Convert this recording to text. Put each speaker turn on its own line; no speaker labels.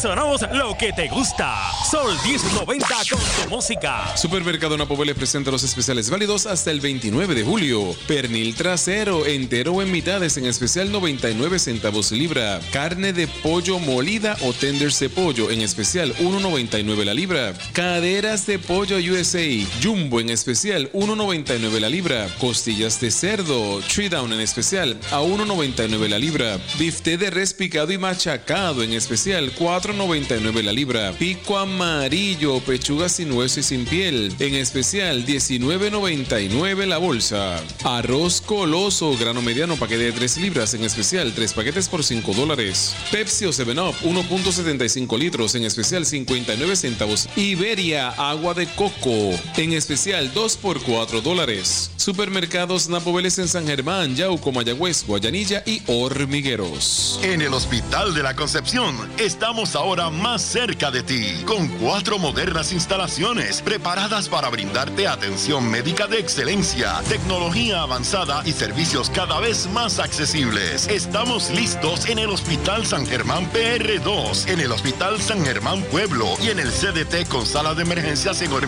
sazonamos lo que te gusta. Sol 1090 con tu música.
Supermercado Napo les presenta los especiales válidos hasta el 29 de julio. Pernil trasero entero en mitades en especial 99 centavos libra. Carne de pollo molida o tenders de pollo en especial 1.99 la libra. Caderas de pollo USA Jumbo en especial 1.99 la libra. Costillas de cerdo Tree Down en especial a 1.99 la libra. Bifte de res picado y machacado en especial 4.99 la libra. Pico amarillo, pechuga sin hueso y sin piel en especial 19.99 la bolsa. Arroz coloso grano mediano paquete de 3 libras en especial 3 paquetes por $5. Pepsi o 7up 1.75 litros en especial 59 centavos. Iberia agua de coco en especial 2 por $4. Supermercados Napo Vélez en San Germán, Yauco, Mayagüez, Guayanilla y Hormigueros.
En el Hospital de la Concepción estamos ahora más cerca de ti, con 4 modernas instalaciones preparadas para brindarte atención médica de excelencia, tecnología avanzada y servicios cada vez más accesibles. Estamos listos en el Hospital San Germán PR2, en el Hospital San Germán Pueblo y en el CDT con sala de emergencias en